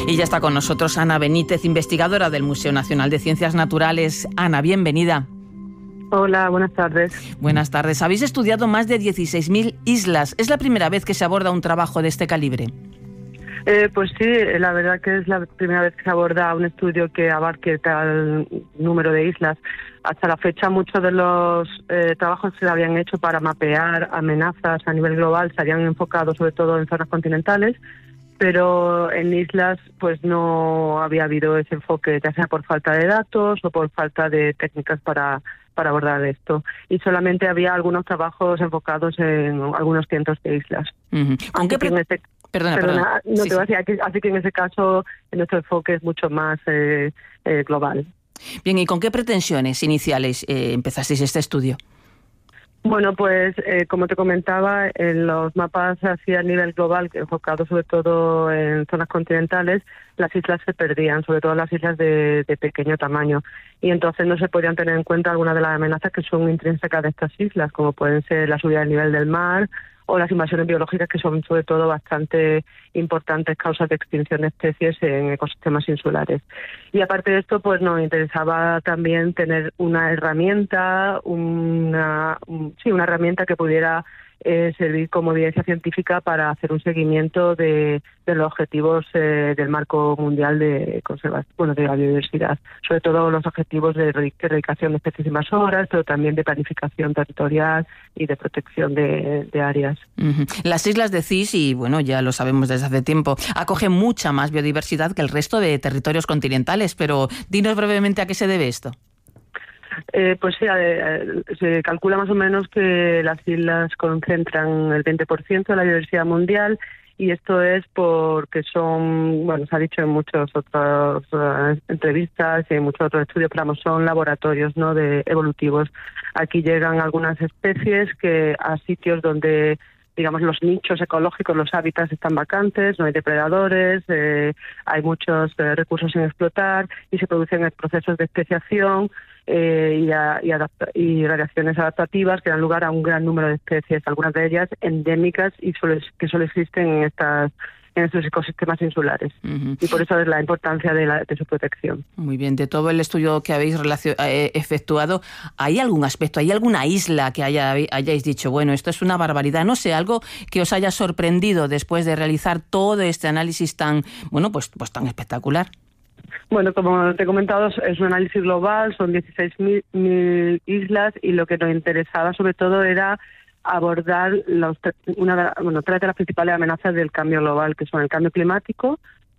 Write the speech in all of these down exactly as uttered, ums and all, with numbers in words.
Y ya está con nosotros Ana Benítez, investigadora del Museo Nacional de Ciencias Naturales. Ana, bienvenida. Hola, buenas tardes. Buenas tardes. Habéis estudiado más de dieciséis mil islas. ¿Es la primera vez que se aborda un trabajo de este calibre? Eh, pues sí, la verdad que es la primera vez que se aborda un estudio que abarque tal número de islas. Hasta la fecha muchos de los eh, trabajos que se habían hecho para mapear amenazas a nivel global se habían enfocado sobre todo en zonas continentales, pero en islas pues no había habido ese enfoque, ya sea por falta de datos o por falta de técnicas para, para abordar esto. Y solamente había algunos trabajos enfocados en algunos cientos de islas. Uh-huh. ¿Con qué pre- este, Perdona, perdona, perdona. No sí, te voy a sí. decir, así que en ese caso nuestro enfoque es mucho más eh, eh, global. Bien, ¿y con qué pretensiones iniciales eh, empezasteis este estudio? Bueno, pues eh, como te comentaba, en los mapas así a nivel global, enfocados sobre todo en zonas continentales, las islas se perdían, sobre todo las islas de, de pequeño tamaño. Y entonces no se podían tener en cuenta algunas de las amenazas que son intrínsecas de estas islas, como pueden ser la subida del nivel del mar o las invasiones biológicas, que son sobre todo bastante importantes causas de extinción de especies en ecosistemas insulares. Y aparte de esto, pues nos interesaba también tener una herramienta, una, un, sí, una herramienta que pudiera eh, servir como evidencia científica para hacer un seguimiento de, de los objetivos eh, del marco mundial de conservación, bueno, de la biodiversidad, sobre todo los objetivos de erradicación de especies invasoras, pero también de planificación territorial y de protección de, de áreas. Uh-huh. Las islas de Cis, y bueno, ya lo sabemos desde hace tiempo, acogen mucha más biodiversidad que el resto de territorios continentales, pero dinos brevemente a qué se debe esto. Eh, pues sí, eh, se calcula más o menos que las islas concentran el veinte por ciento de la biodiversidad mundial, y esto es porque son, bueno, se ha dicho en muchas otras uh, entrevistas y en muchos otros estudios, pero vamos, son laboratorios, ¿no?, de evolutivos. Aquí llegan algunas especies que a sitios donde, digamos, los nichos ecológicos, los hábitats están vacantes, no hay depredadores, eh, hay muchos eh, recursos sin explotar y se producen procesos de especiación eh, y, a, y, adapta- y reacciones adaptativas que dan lugar a un gran número de especies, algunas de ellas endémicas y solo, que solo existen en estas en estos ecosistemas insulares. Uh-huh. Y por eso es la importancia de, la, de su protección. Muy bien. De todo el estudio que habéis relacion- eh, efectuado, ¿hay algún aspecto, hay alguna isla que haya, hayáis dicho, bueno, esto es una barbaridad? No sé, algo que os haya sorprendido después de realizar todo este análisis tan, bueno, pues, pues tan espectacular. Bueno, como te he comentado, es un análisis global, son dieciséis mil islas, y lo que nos interesaba sobre todo era abordar los, una, bueno, tres de las principales amenazas del cambio global, que son el cambio climático,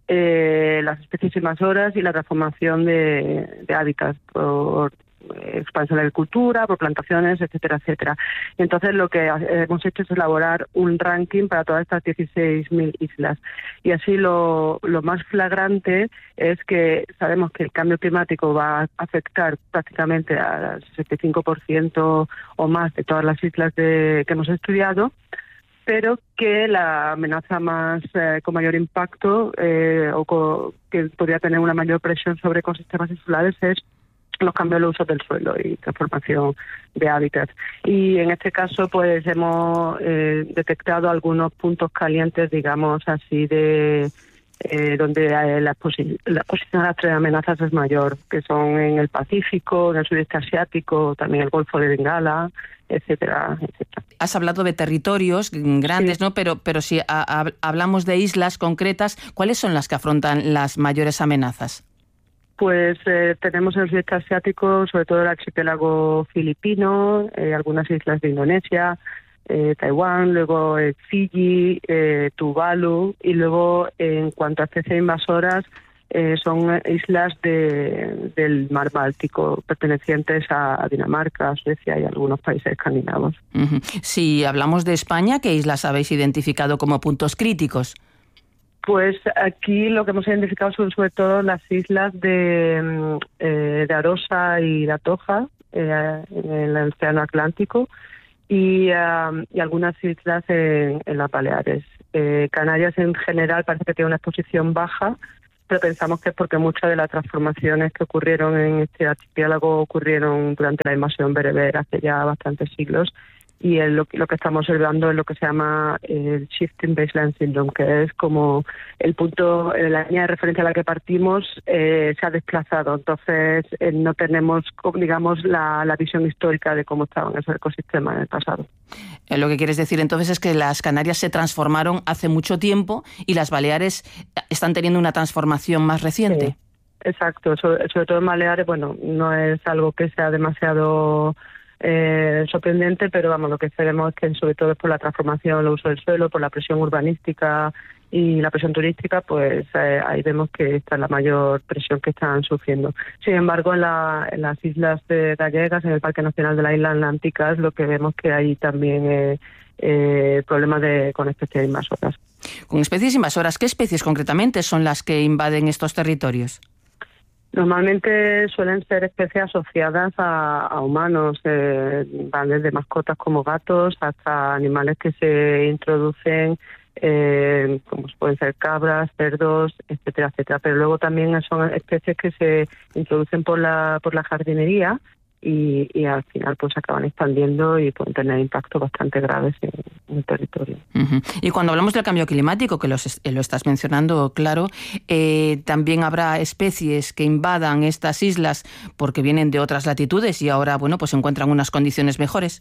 eh, las especies invasoras y la transformación de, de hábitats por expansión de la agricultura, por plantaciones, etcétera, etcétera. Entonces lo que hemos hecho es elaborar un ranking para todas estas dieciséis mil islas. Y así lo, lo más flagrante es que sabemos que el cambio climático va a afectar prácticamente al sesenta y cinco por ciento o más de todas las islas de, que hemos estudiado, pero que la amenaza más eh, con mayor impacto eh, o co, que podría tener una mayor presión sobre ecosistemas insulares es los cambios de uso del suelo y transformación de hábitats. Y en este caso pues hemos eh, detectado algunos puntos calientes, digamos así, de eh, donde eh, la, posi- la posición de las tres amenazas es mayor, que son en el Pacífico, en el sudeste asiático, también el Golfo de Bengala, etcétera, etcétera. Has hablado de territorios grandes, sí, ¿no? Pero, pero si a, a, hablamos de islas concretas, ¿cuáles son las que afrontan las mayores amenazas? Pues eh, tenemos en el sudeste asiático, sobre todo el archipiélago filipino, eh, algunas islas de Indonesia, eh, Taiwán, luego eh, Fiji, eh, Tuvalu, y luego eh, en cuanto a especies invasoras, eh, son islas de, del mar Báltico, pertenecientes a Dinamarca, Suecia y algunos países escandinavos. Uh-huh. Si hablamos de España, ¿qué islas habéis identificado como puntos críticos? Pues aquí lo que hemos identificado son sobre todo las islas de, eh, de Arosa y La Toja, eh, en el Océano Atlántico, y, uh, y algunas islas en, en las Baleares. Eh, Canarias en general parece que tiene una exposición baja, pero pensamos que es porque muchas de las transformaciones que ocurrieron en este archipiélago ocurrieron durante la invasión bereber hace ya bastantes siglos, y el, lo, lo que estamos observando es lo que se llama el Shifting Baseline Syndrome, que es como el punto, la línea de referencia a la que partimos eh, se ha desplazado, entonces eh, no tenemos, digamos, la, la visión histórica de cómo estaban esos ecosistemas en el pasado. Eh, lo que quieres decir entonces es que las Canarias se transformaron hace mucho tiempo y las Baleares están teniendo una transformación más reciente. Sí, exacto, sobre, sobre todo en Baleares, bueno, no es algo que sea demasiado Eh, sorprendente, pero vamos, lo que sabemos es que sobre todo es por la transformación, el uso del suelo, por la presión urbanística y la presión turística, pues eh, ahí vemos que esta es la mayor presión que están sufriendo. Sin embargo, en, la, en las islas de gallegas, en el Parque Nacional de las Islas Atlánticas, lo que vemos que hay también eh, eh, problemas de, con especies invasoras. Con especies invasoras, ¿qué especies concretamente son las que invaden estos territorios? Normalmente suelen ser especies asociadas a, a humanos, eh, van desde mascotas como gatos hasta animales que se introducen, eh, como pueden ser cabras, cerdos, etcétera, etcétera. Pero luego también son especies que se introducen por la por la jardinería y, y al final pues acaban expandiendo y pueden tener impactos bastante graves en, en el territorio. Uh-huh. Y cuando hablamos del cambio climático, que los, lo estás mencionando, claro, eh, también habrá especies que invadan estas islas porque vienen de otras latitudes y ahora, bueno, pues encuentran unas condiciones mejores.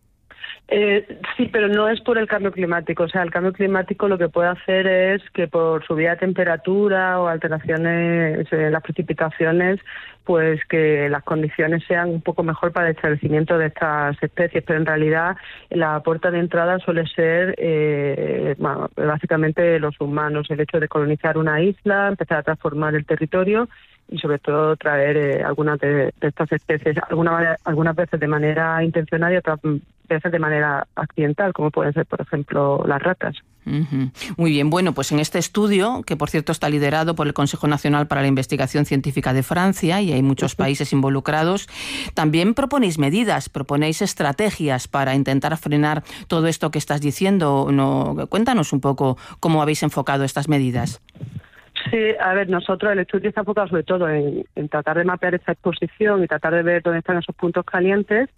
Eh, sí, pero no es por el cambio climático. O sea, el cambio climático lo que puede hacer es que por subida de temperatura o alteraciones en las precipitaciones, pues que las condiciones sean un poco mejor para el establecimiento de estas especies. Pero en realidad la puerta de entrada suele ser eh, bueno, básicamente los humanos, el hecho de colonizar una isla, empezar a transformar el territorio y sobre todo traer eh, algunas de, de estas especies, alguna, algunas veces de manera intencional y otras veces de manera accidental, como pueden ser, por ejemplo, las ratas. Uh-huh. Muy bien, bueno, pues en este estudio, que por cierto está liderado por el Consejo Nacional para la Investigación Científica de Francia y hay muchos uh-huh. países involucrados, también proponéis medidas, proponéis estrategias para intentar frenar todo esto que estás diciendo. No, cuéntanos un poco cómo habéis enfocado estas medidas. Sí, a ver, nosotros el estudio está enfocado sobre todo en, en tratar de mapear esta exposición y tratar de ver dónde están esos puntos calientes.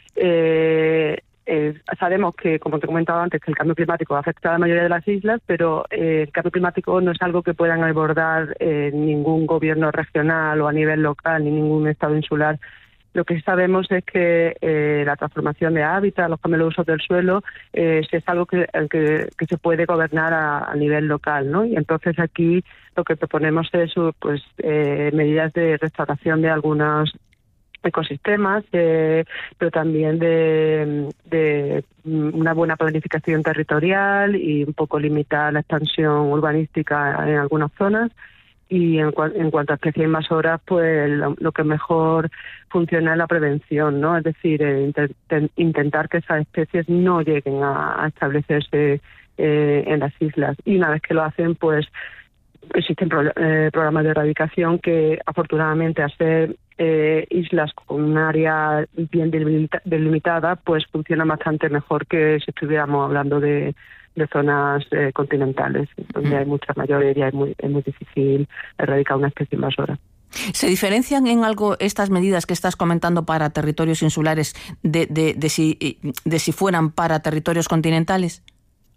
Eh, eh, sabemos que, como te he comentado antes, que el cambio climático va a afectar a la mayoría de las islas, pero eh, el cambio climático no es algo que puedan abordar eh, ningún gobierno regional o a nivel local, ni ningún estado insular. Lo que sabemos es que eh, la transformación de hábitat, los cambios de uso del suelo, eh, es algo que, que, que se puede gobernar a, a nivel local, ¿no? Y entonces aquí lo que proponemos es pues eh, medidas de restauración de algunos ecosistemas, eh, pero también de, de una buena planificación territorial y un poco limitar la expansión urbanística en algunas zonas. Y en, cu- en cuanto a especies invasoras, pues lo, lo que mejor funciona es la prevención, ¿no? Es decir, eh, intent- intentar que esas especies no lleguen a, a establecerse eh, en las islas. Y una vez que lo hacen, pues existen pro- eh, programas de erradicación que, afortunadamente, al ser eh, islas con un área bien delimita- delimitada, pues funcionan bastante mejor que si estuviéramos hablando de de zonas eh, continentales, donde mm. hay mucha mayoría, es muy, es muy difícil erradicar una especie invasora. ¿Se diferencian en algo estas medidas que estás comentando para territorios insulares de, de, de, si, de si fueran para territorios continentales?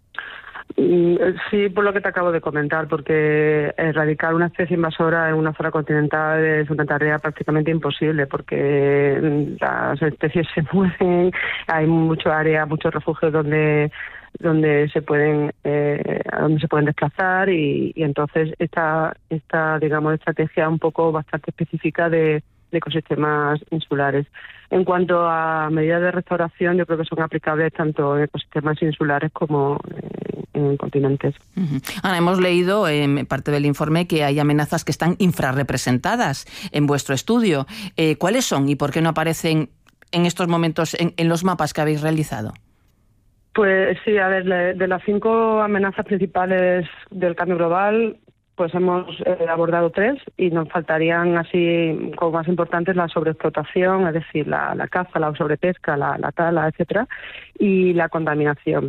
Sí, por lo que te acabo de comentar, porque erradicar una especie invasora en una zona continental es una tarea prácticamente imposible, porque las especies se mueven, hay mucho área, muchos refugios donde donde se pueden eh, a donde se pueden desplazar y, y entonces esta esta digamos estrategia un poco bastante específica de, de ecosistemas insulares. En cuanto a medidas de restauración, yo creo que son aplicables tanto en ecosistemas insulares como eh, en continentes. Uh-huh. Ahora, hemos leído en parte del informe que hay amenazas que están infrarrepresentadas en vuestro estudio. Eh, ¿Cuáles son y por qué no aparecen en estos momentos en, en los mapas que habéis realizado? Pues sí, a ver, de las cinco amenazas principales del cambio global, pues hemos eh, abordado tres y nos faltarían así como más importantes la sobreexplotación, es decir, la, la caza, la sobrepesca, la, la tala, etcétera, y la contaminación.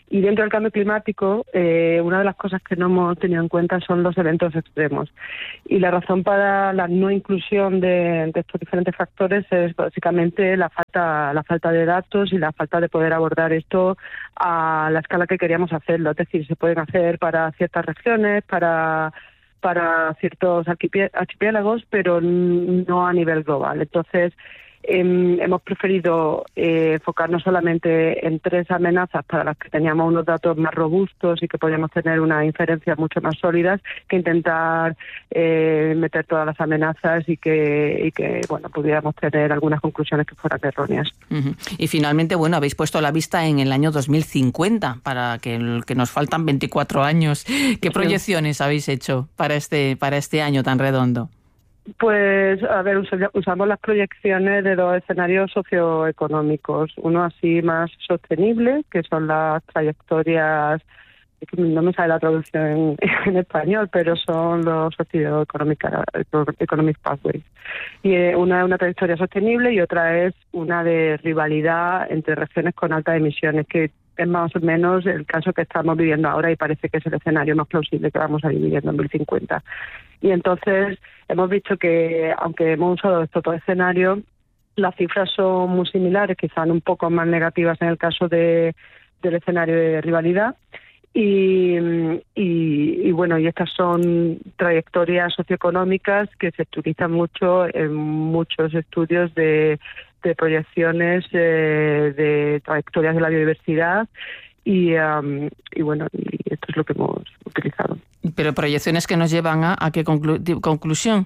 Y dentro del cambio climático, eh, una de las cosas que no hemos tenido en cuenta son los eventos extremos. Y la razón para la no inclusión de, de estos diferentes factores es básicamente la falta, la falta de datos y la falta de poder abordar esto a la escala que queríamos hacerlo. Es decir, se pueden hacer para ciertas regiones, para para ciertos archipiélagos, pero no a nivel global. Entonces, Eh, hemos preferido eh, enfocarnos solamente en tres amenazas para las que teníamos unos datos más robustos y que podíamos tener unas inferencias mucho más sólidas, que intentar eh, meter todas las amenazas y que, y que bueno, pudiéramos tener algunas conclusiones que fueran erróneas. Uh-huh. Y finalmente, bueno, habéis puesto la vista en el año dos mil cincuenta, para que, el, que nos faltan veinticuatro años. ¿Qué proyecciones sí. habéis hecho para este, para este año tan redondo? Pues, a ver, usamos las proyecciones de dos escenarios socioeconómicos. Uno así más sostenible, que son las trayectorias, no me sale la traducción en, en español, pero son los socioeconomic economic pathways. Y una es una trayectoria sostenible y otra es una de rivalidad entre regiones con altas emisiones, que es más o menos el caso que estamos viviendo ahora y parece que es el escenario más plausible que vamos a vivir en dos mil cincuenta. Y entonces hemos visto que, aunque hemos usado estos dos escenarios, las cifras son muy similares, quizás un poco más negativas en el caso de, del escenario de rivalidad. Y, y, y bueno, y estas son trayectorias socioeconómicas que se utilizan mucho en muchos estudios de, de proyecciones eh, de trayectorias de la biodiversidad y, um, y bueno, y esto es lo que hemos utilizado. Pero proyecciones que nos llevan a, ¿a qué conclu- conclusión?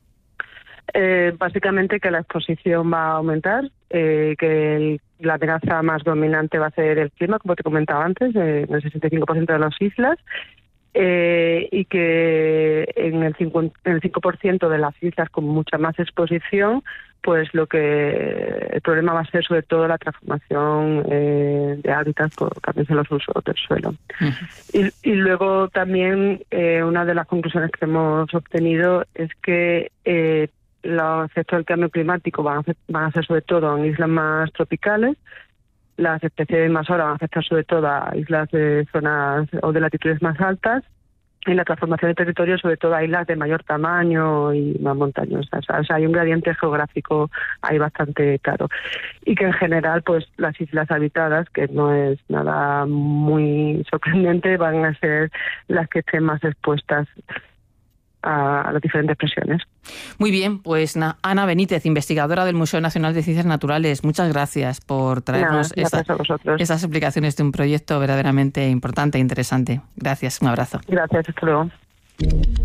Eh, básicamente que la exposición va a aumentar, eh, que el, la amenaza más dominante va a ser el clima, como te comentaba antes, eh, en el sesenta y cinco por ciento de las islas, eh, y que en el, cinco, en el cinco por ciento de las islas con mucha más exposición, pues lo que el problema va a ser sobre todo la transformación eh, de hábitats por cambios en los usos del suelo. Uh-huh. Y, y luego también eh, una de las conclusiones que hemos obtenido es que eh, los efectos del cambio climático van a, ser, van a ser sobre todo en islas más tropicales. Las especies de invasora van a afectar sobre todo a islas de zonas o de latitudes más altas, y la transformación de territorio sobre todo a islas de mayor tamaño y más montañosas. O sea, hay un gradiente geográfico ahí bastante claro. Y que en general, pues las islas habitadas, que no es nada muy sorprendente, van a ser las que estén más expuestas a, a las diferentes presiones. Muy bien, pues na, Ana Benítez, investigadora del Museo Nacional de Ciencias Naturales, muchas gracias por traernos Nada, esta, esas explicaciones de un proyecto verdaderamente importante e interesante. Gracias, un abrazo. Gracias, hasta luego.